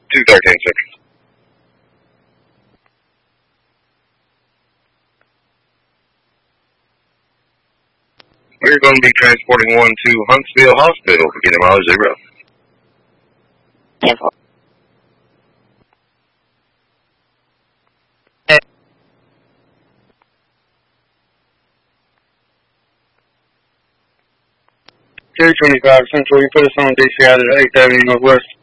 213, sir. We're going to be transporting one to Huntsville Hospital, beginning mileage 0. Careful. J25 Central, you put us on DC out at 8th Avenue Northwest.